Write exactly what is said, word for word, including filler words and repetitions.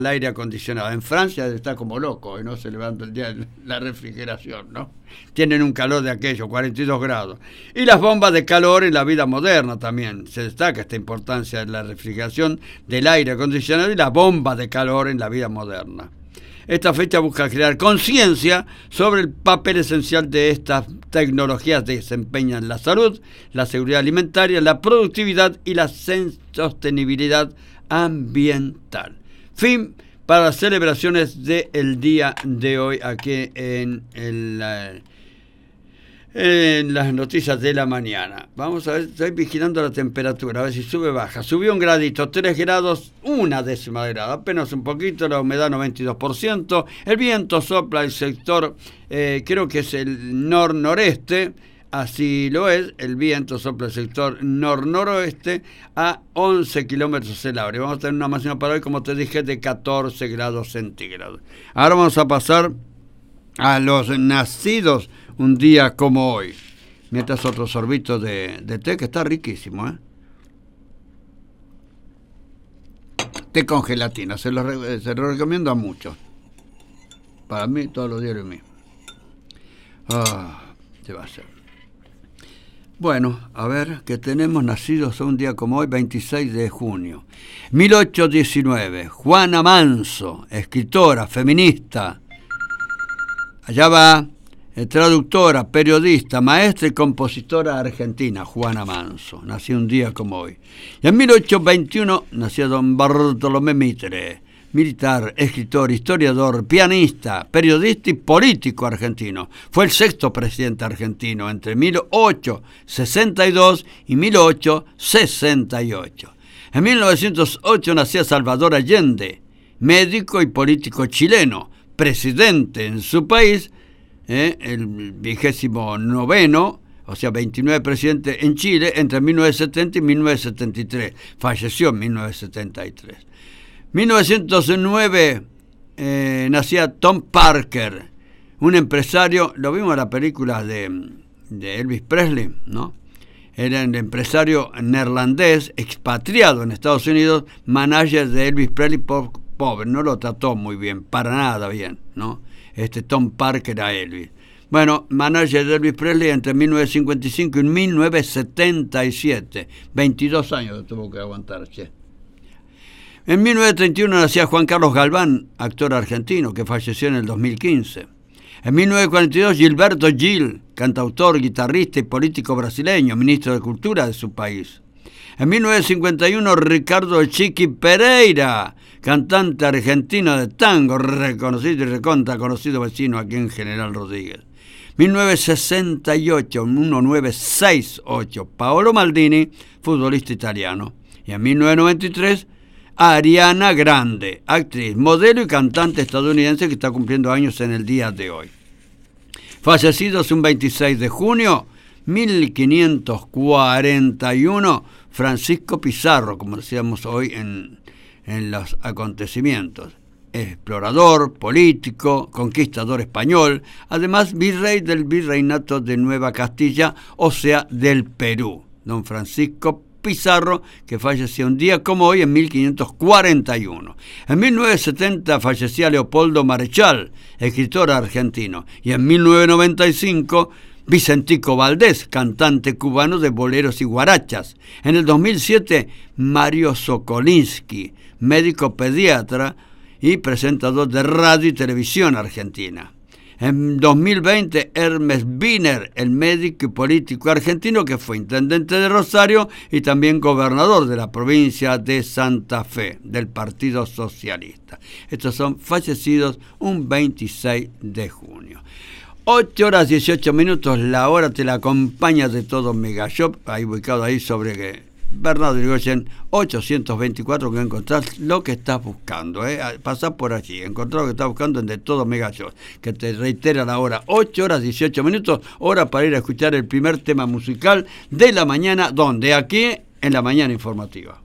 el aire acondicionado. En Francia está como loco y no se levanta el día de la refrigeración, ¿no? Tienen un calor de aquello, cuarenta y dos grados. Y las bombas de calor en la vida moderna también. Se destaca esta importancia de la refrigeración del aire acondicionado y las bombas de calor en la vida moderna. Esta fecha busca crear conciencia sobre el papel esencial de estas tecnologías que desempeñan la salud, la seguridad alimentaria, la productividad y la sostenibilidad ambiental. Fin para las celebraciones del día de hoy aquí en, el, en las noticias de la mañana. Vamos a ver, estoy vigilando la temperatura, a ver si sube o baja. Subió un gradito, tres grados, una décima de grado, apenas un poquito, la humedad noventa y dos por ciento. El viento sopla el sector, eh, creo que es el nor-noreste. Así lo es, el viento sopla el sector nor-noroeste a once kilómetros el hora. Vamos a tener una máxima para hoy, como te dije, de catorce grados centígrados. Ahora vamos a pasar a los nacidos un día como hoy. Mientras otro sorbito de, de té, que está riquísimo, ¿eh? Té con gelatina, se lo, se lo recomiendo a muchos. Para mí, todos los días lo mismo. Ah, se va a hacer. Bueno, a ver, que tenemos nacidos un día como hoy, veintiséis de junio. mil ochocientos diecinueve, Juana Manso, escritora, feminista. Allá va, eh, traductora, periodista, maestra y compositora argentina, Juana Manso. Nació un día como hoy. Y en mil ochocientos veintiuno nació don Bartolomé Mitre, militar, escritor, historiador, pianista, periodista y político argentino. Fue el sexto presidente argentino entre mil ochocientos sesenta y dos y mil ochocientos sesenta y ocho. En mil novecientos ocho nacía Salvador Allende, médico y político chileno, presidente en su país, eh, el vigésimo noveno, o sea, veintinueve presidentes en Chile entre mil novecientos setenta y mil novecientos setenta y tres. Falleció en mil novecientos setenta y tres. mil novecientos nueve eh, nacía Tom Parker, un empresario, lo vimos en la película de, de Elvis Presley, ¿no? Era un empresario neerlandés, expatriado en Estados Unidos, manager de Elvis Presley, po- pobre, no lo trató muy bien, para nada bien, ¿no? Este Tom Parker a Elvis. Bueno, manager de Elvis Presley entre mil novecientos cincuenta y cinco y mil novecientos setenta y siete, veintidós años tuvo que aguantar, che. En mil novecientos treinta y uno nacía Juan Carlos Galván, actor argentino, que falleció en el dos mil quince. En mil novecientos cuarenta y dos, Gilberto Gil, cantautor, guitarrista y político brasileño, ministro de Cultura de su país. En mil novecientos cincuenta y uno, Ricardo Chiqui Pereira, cantante argentino de tango, reconocido y recontra conocido vecino aquí en General Rodríguez. mil novecientos sesenta y ocho, mil novecientos sesenta y ocho, Paolo Maldini, futbolista italiano. Y en mil novecientos noventa y tres, Ariana Grande, actriz, modelo y cantante estadounidense que está cumpliendo años en el día de hoy. Fallecidos un veintiséis de junio, mil quinientos cuarenta y uno, Francisco Pizarro, como decíamos hoy en, en los acontecimientos. Explorador, político, conquistador español, además virrey del virreinato de Nueva Castilla, o sea, del Perú. Don Francisco Pizarro, que falleció un día como hoy en mil quinientos cuarenta y uno. En mil novecientos setenta fallecía Leopoldo Marechal, escritor argentino. Y en mil novecientos noventa y cinco, Vicentico Valdés, cantante cubano de boleros y guarachas. En el dos mil siete, Mario Sokolinsky, médico pediatra y presentador de radio y televisión argentina. En dos mil veinte, Hermes Wiener, el médico y político argentino que fue intendente de Rosario y también gobernador de la provincia de Santa Fe, del Partido Socialista. Estos son fallecidos un veintiséis de junio. ocho horas dieciocho minutos, la hora te la acompaña de todo Megashop, ahí ubicado ahí sobre que Bernardo Irigoyen ochocientos veinticuatro, que encontrás lo que estás buscando, ¿eh? Pasá por allí, encontrás lo que estás buscando en De Todo Megashop, que te reitera la hora, ocho horas dieciocho minutos, hora para ir a escuchar el primer tema musical de la mañana, donde aquí en la mañana informativa.